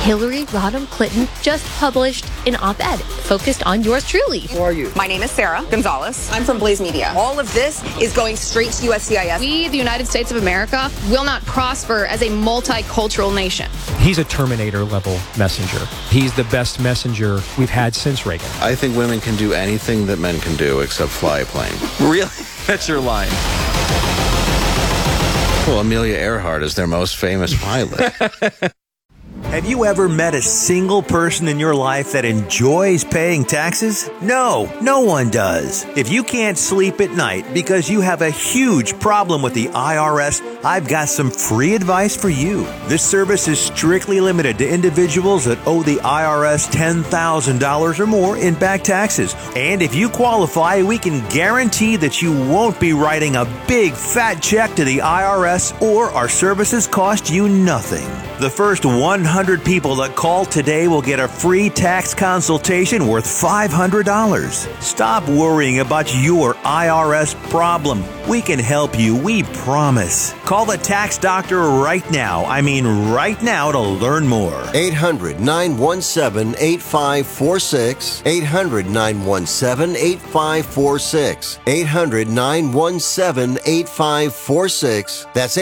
Hillary Rodham Clinton just published an op-ed focused on yours truly. Who are you? My name is Sarah Gonzalez. I'm from Blaze Media. All of this is going straight to USCIS. We, the United States of America, will not prosper as a multicultural nation. He's a Terminator-level messenger. He's the best messenger we've had since Reagan. I think women can do anything that men can do except fly a plane. Really? That's your line. Well, Amelia Earhart is their most famous pilot. Have you ever met a single person in your life that enjoys paying taxes? No, no one does. If you can't sleep at night because you have a huge problem with the IRS, I've got some free advice for you. This service is strictly limited to individuals that owe the IRS $10,000 or more in back taxes. And if you qualify, we can guarantee that you won't be writing a big fat check to the IRS, or our services cost you nothing. The first 100 people that call today will get a free tax consultation worth $500. Stop worrying about your IRS problem. We can help you, we promise. Call the tax doctor right now. I mean right now, to learn more. 800-917-8546. 800-917-8546. 800-917-8546. That's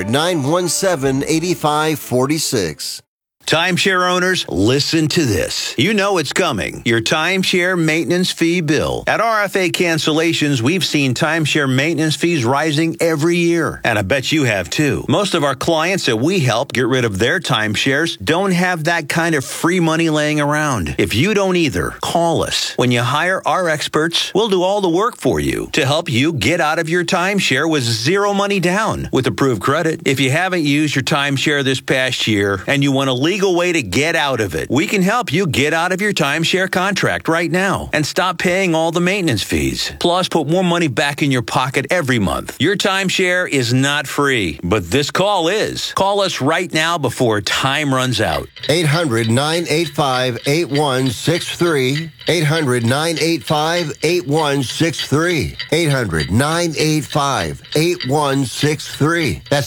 800-917-8546. Timeshare owners, listen to this. You know it's coming. Your timeshare maintenance fee bill. At RFA Cancellations, we've seen timeshare maintenance fees rising every year. And I bet you have too. Most of our clients that we help get rid of their timeshares don't have that kind of free money laying around. If you don't either, call us. When you hire our experts, we'll do all the work for you to help you get out of your timeshare with zero money down with approved credit. If you haven't used your timeshare this past year and you want to legal way to get out of it, we can help you get out of your timeshare contract right now and stop paying all the maintenance fees. Plus, put more money back in your pocket every month. Your timeshare is not free, but this call is. Call us right now before time runs out. 800-985-8163. 800-985-8163. 800-985-8163. That's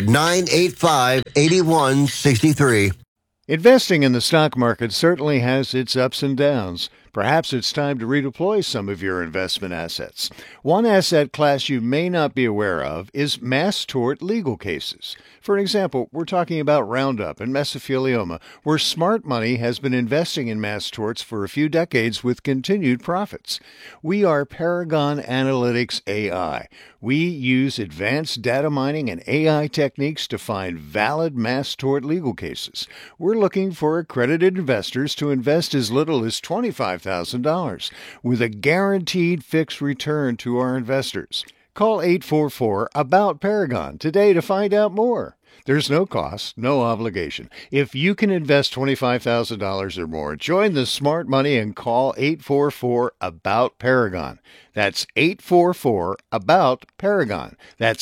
800-985-8163. Investing in the stock market certainly has its ups and downs. Perhaps it's time to redeploy some of your investment assets. One asset class you may not be aware of is mass tort legal cases. For example, we're talking about Roundup and mesothelioma, where smart money has been investing in mass torts for a few decades with continued profits. We are Paragon Analytics AI. We use advanced data mining and AI techniques to find valid mass tort legal cases. We're looking for accredited investors to invest as little as $25,000 with a guaranteed fixed return to our investors. Call 844-ABOUT-PARAGON today to find out more. There's no cost, no obligation. If you can invest $25,000 or more, join the smart money and call 844-ABOUT-PARAGON. That's 844-ABOUT-PARAGON. That's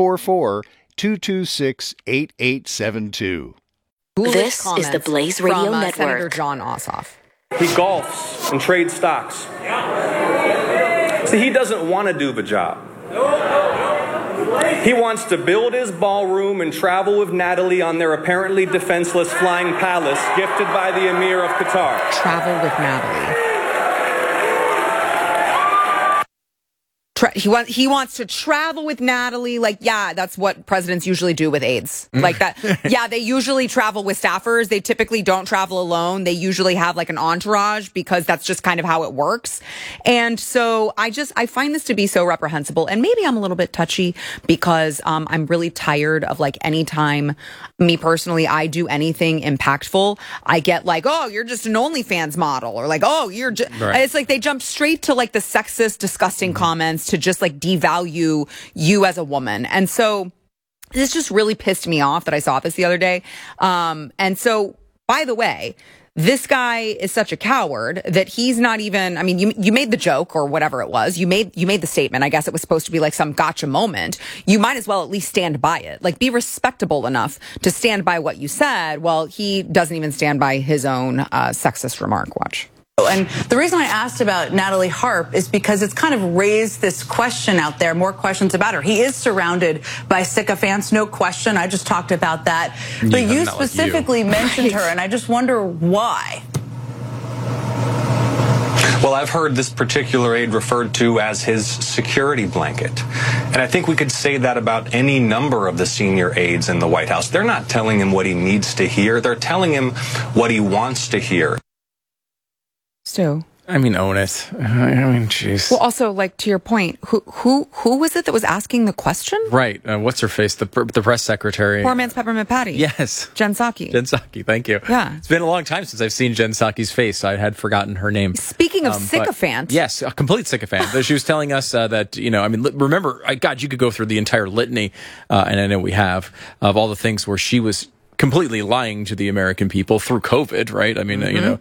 844-226-8872. This is the Blaze Radio Network. Senator Jon Ossoff. He golfs and trades stocks. See, he doesn't want to do the job. He wants to build his ballroom and travel with Natalie on their apparently defenseless flying palace gifted by the Emir of Qatar. Travel with Natalie. He wants to travel with Natalie. Like, yeah, that's what presidents usually do with aides. Like that. Yeah, they usually travel with staffers. They typically don't travel alone. They usually have like an entourage because that's just kind of how it works. And so I find this to be so reprehensible. And maybe I'm a little bit touchy because I'm really tired of like anytime me personally, I do anything impactful, I get like, oh, you're just an OnlyFans model, or like, oh, you're just, right. It's like they jump straight to like the sexist, disgusting comments to just like devalue you as a woman. And so this just really pissed me off that I saw this the other day. And so, by the way, this guy is such a coward that he's not even, I mean, you made the joke or whatever it was. You made the statement. I guess it was supposed to be like some gotcha moment. You might as well at least stand by it. Like, be respectable enough to stand by what you said. Well, he doesn't even stand by his own sexist remark. Watch. And the reason I asked about Natalie Harp is because it's kind of raised this question out there, more questions about her. He is surrounded by sycophants, no question. I just talked about that. But you specifically mentioned her, and I just wonder why. Well, I've heard this particular aide referred to as his security blanket. And I think we could say that about any number of the senior aides in the White House. They're not telling him what he needs to hear. They're telling him what he wants to hear. Stu. I mean, own it. I mean, jeez. Well, also, like, to your point, who was it that was asking the question? Right. What's her face? The press secretary. Poor man's peppermint patty. Yes. Jen Psaki. Jen Psaki. Thank you. Yeah. It's been a long time since I've seen Jen Psaki's face. I had forgotten her name. Speaking of sycophant. Yes, a complete sycophant. She was telling us that, I mean, remember, God, you could go through the entire litany, and I know we have, of all the things where she was completely lying to the American people through COVID, right? I mean,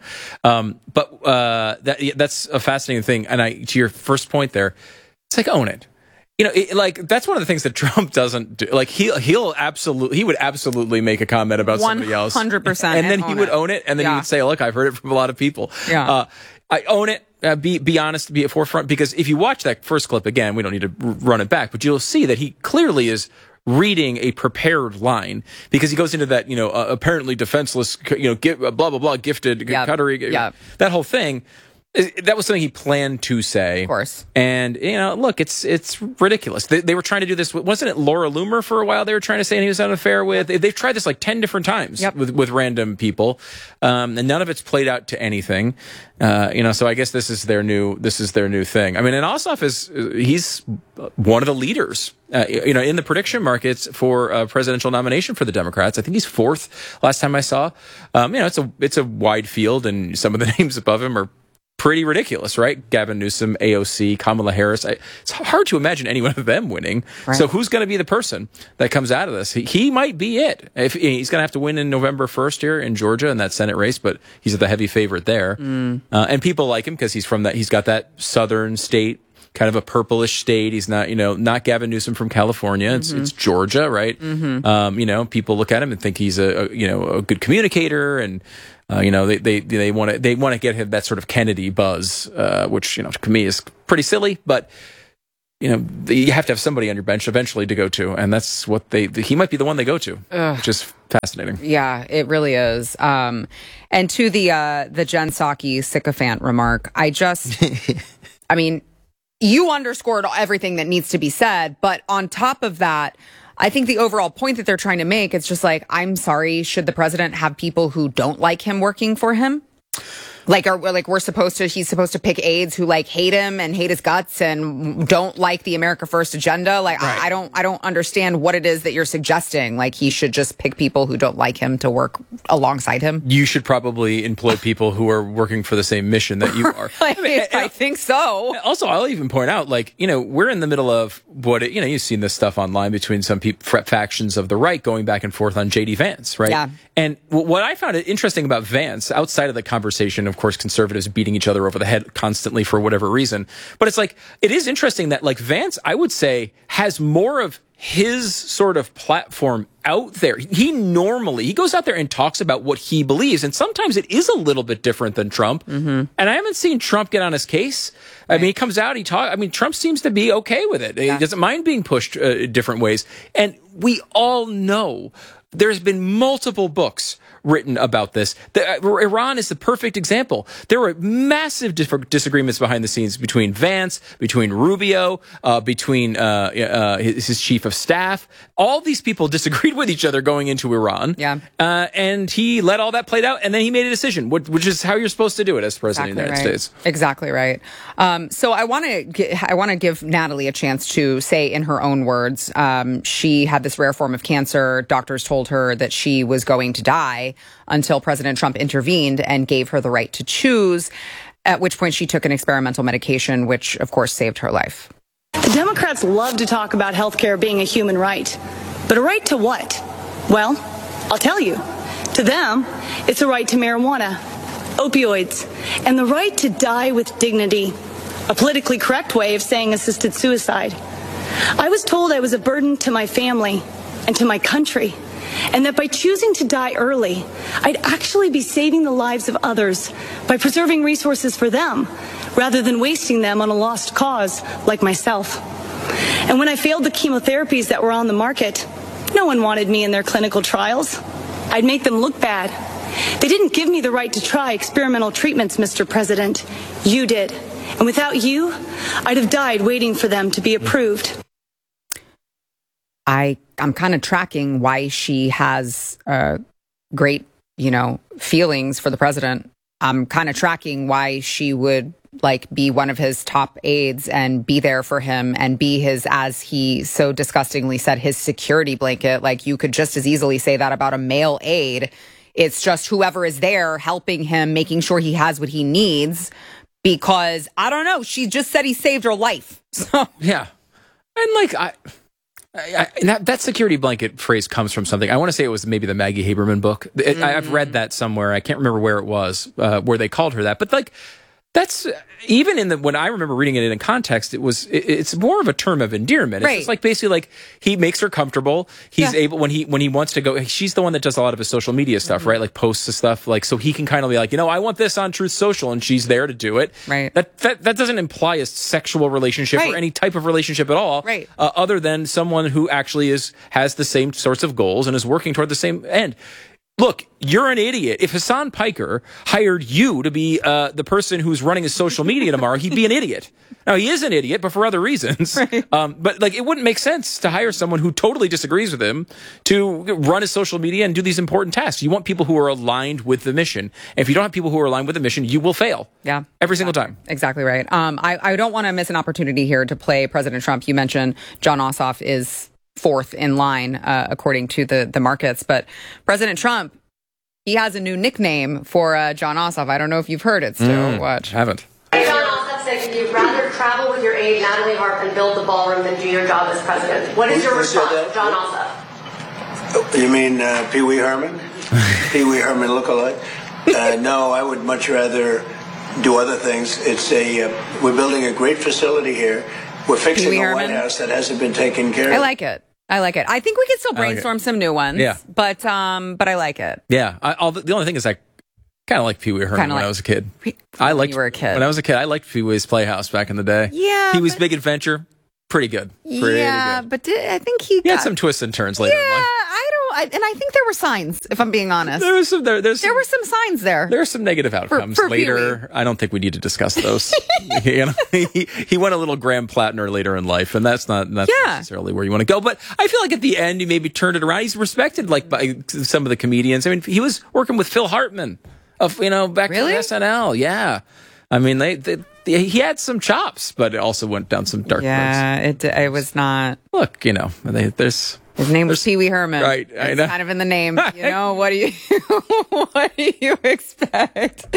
that's a fascinating thing. And to your first point there, it's like, own it. That's one of the things that Trump doesn't do. Like, he would absolutely make a comment about somebody else, 100%, and then he would own it, and then he would say, "Look, I've heard it from a lot of people." Yeah. I own it. Be honest, be at forefront, because if you watch that first clip again, we don't need to run it back, but you'll see that he clearly is reading a prepared line, because he goes into that, apparently defenseless, blah, blah, blah, gifted, cuttery, that whole thing. That was something he planned to say. Of course. And, look, it's ridiculous. They were trying to do this. Wasn't it Laura Loomer for a while they were trying to say he was on an affair with? They've tried this like 10 different times with random people. And none of it's played out to anything. So I guess this is their new thing. I mean, and Ossoff he's one of the leaders, in the prediction markets for a presidential nomination for the Democrats. I think he's fourth last time I saw. It's a wide field, and some of the names above him are pretty ridiculous, right? Gavin Newsom, AOC, Kamala Harris. It's hard to imagine any one of them winning. Right. So who's going to be the person that comes out of this? He might be it. If he's going to have to win in November 1st here in Georgia in that Senate race, but he's the heavy favorite there. And people like him because he's from that. He's got that southern state, kind of a purplish state. He's not, not Gavin Newsom from California. It's Georgia, right? People look at him and think he's a good communicator, and they want to get him that sort of Kennedy buzz, which to me is pretty silly, but you have to have somebody on your bench eventually to go to, and that's what he might be the one they go to, which is fascinating. Yeah, it really is. And to the Jen Psaki sycophant remark, I mean, you underscored everything that needs to be said, but on top of that, I think the overall point that they're trying to make, it's just like, I'm sorry, should the president have people who don't like him working for him? He's supposed to pick aides who hate him and hate his guts and don't like the America First agenda. Right. I don't understand what it is that you're suggesting. He should just pick people who don't like him to work alongside him. You should probably employ people who are working for the same mission that you are. I think so. Also, I'll even point out, we're in the middle of you've seen this stuff online between some factions of the right going back and forth on J.D. Vance, right? Yeah. And what I found interesting about Vance, outside of the conversation, of course, conservatives beating each other over the head constantly for whatever reason, but it is interesting that Vance, I would say, has more of his sort of platform out there. He goes out there and talks about what he believes, and sometimes it is a little bit different than Trump. And I haven't seen Trump get on his case. I mean, he comes out, Trump seems to be okay with it. Yeah. He doesn't mind being pushed different ways. And we all know there's been multiple books written about this. Iran is the perfect example. There were massive disagreements behind the scenes between Vance, between Rubio, between his chief of staff. All these people disagreed with each other going into Iran. Yeah. And he let all that play out, and then he made a decision, which is how you're supposed to do it as president of the United States. Exactly right. So I want to give Natalie a chance to say in her own words, she had this rare form of cancer. Doctors told her that she was going to die until President Trump intervened and gave her the right to choose, at which point she took an experimental medication, which, of course, saved her life. The Democrats love to talk about health care being a human right. But a right to what? Well, I'll tell you. To them, it's a right to marijuana, opioids, and the right to die with dignity, a politically correct way of saying assisted suicide. I was told I was a burden to my family and to my country, and that by choosing to die early, I'd actually be saving the lives of others by preserving resources for them, rather than wasting them on a lost cause like myself. And when I failed the chemotherapies that were on the market, no one wanted me in their clinical trials. I'd make them look bad. They didn't give me the right to try experimental treatments, Mr. President. You did. And without you, I'd have died waiting for them to be approved. I'm kind of tracking why she has great, feelings for the president. I'm kind of tracking why she would be one of his top aides and be there for him and be his, as he so disgustingly said, his security blanket. Like, you could just as easily say that about a male aide. It's just whoever is there helping him, making sure he has what he needs, because I don't know. She just said he saved her life. So yeah. And that security blanket phrase comes from something. I want to say it was maybe the Maggie Haberman book. I've read that somewhere. I can't remember where it was, where they called her that. But that's even when I remember reading it in context, it's more of a term of endearment. It's just basically he makes her comfortable. He's able when he wants to go. She's the one that does a lot of his social media stuff, right? Like posts and stuff. So he can kind of be like, I want this on Truth Social, and she's there to do it. Right. That doesn't imply a sexual relationship or any type of relationship at all. Right. Other than someone who actually has the same sorts of goals and is working toward the same end. Look, you're an idiot. If Hassan Piker hired you to be the person who's running his social media tomorrow, he'd be an idiot. Now, he is an idiot, but for other reasons. Right. But it wouldn't make sense to hire someone who totally disagrees with him to run his social media and do these important tasks. You want people who are aligned with the mission. And if you don't have people who are aligned with the mission, you will fail. Yeah. Every single time. Exactly right. I don't want to miss an opportunity here to play President Trump. You mentioned Jon Ossoff is fourth in line, according to the markets. But President Trump, he has a new nickname for Jon Ossoff. I don't know if you've heard it, Stu. Watch. Haven't. Jon Ossoff said you'd rather travel with your aide, Natalie Harp, and build the ballroom than do your job as president. What is your response, Jon Ossoff? You mean Pee Wee Herman? Pee Wee Herman lookalike? No, I would much rather do other things. We're building a great facility here. We're fixing the White House that hasn't been taken care of. I like it. I think we could still brainstorm some new ones. Yeah. But I like it. Yeah. The only thing is I kind of like Pee Wee Herman when I was a kid. You were a kid. When I was a kid, I liked Pee Wee's Playhouse back in the day. Yeah. Pee Wee's Big Adventure. Pretty good. Good. But I think he had some twists and turns later in life. And I think there were signs, if I'm being honest. There were some signs there. There are some negative outcomes for later. I don't think we need to discuss those. He went a little Graham Plattner later in life, and that's not necessarily where you want to go. But I feel like at the end, he maybe turned it around. He's respected by some of the comedians. I mean, he was working with Phil Hartman of back in SNL. Yeah, I mean he had some chops, but it also went down some dark roads. Yeah, it was not. Look, there's. His name was Pee Wee Herman. Right. It's kind of in the name. What do you expect?